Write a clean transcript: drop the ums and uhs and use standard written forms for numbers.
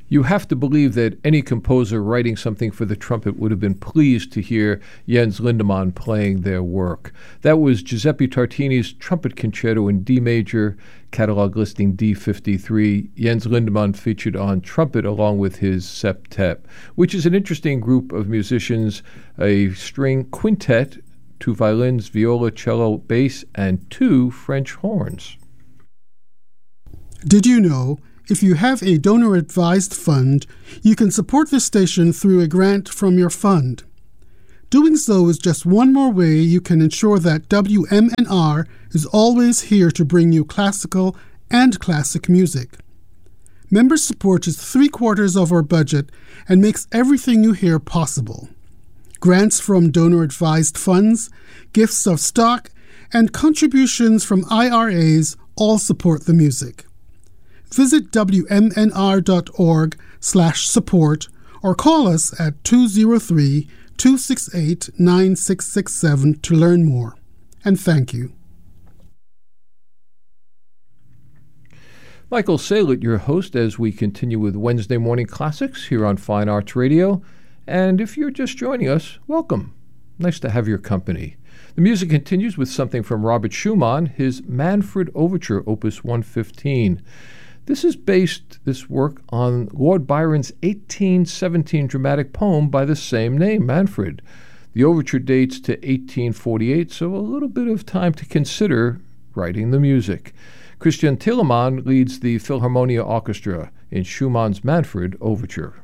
You have to believe that any composer writing something for the trumpet would have been pleased to hear Jens Lindemann playing their work. That was Giuseppe Tartini's Trumpet Concerto in D major, catalog listing D53. Jens Lindemann featured on trumpet along with his septet, which is an interesting group of musicians, a string quintet, 2 violins, viola, cello, bass, and 2 French horns. Did you know, if you have a donor-advised fund, you can support this station through a grant from your fund. Doing so is just one more way you can ensure that WMNR is always here to bring you classical and classic music. Member support is 3/4 of our budget and makes everything you hear possible. Grants from donor-advised funds, gifts of stock, and contributions from IRAs all support the music. Visit WMNR.org/support or call us at 203-268-9667 to learn more. And thank you. Michael Saylett, your host, as we continue with Wednesday Morning Classics here on Fine Arts Radio. And if you're just joining us, welcome. Nice to have your company. The music continues with something from Robert Schumann, his Manfred Overture, Opus 115. This is based, this work, on Lord Byron's 1817 dramatic poem by the same name, Manfred. The overture dates to 1848, so a little bit of time to consider writing the music. Christian Telemann leads the Philharmonia Orchestra in Schumann's Manfred Overture.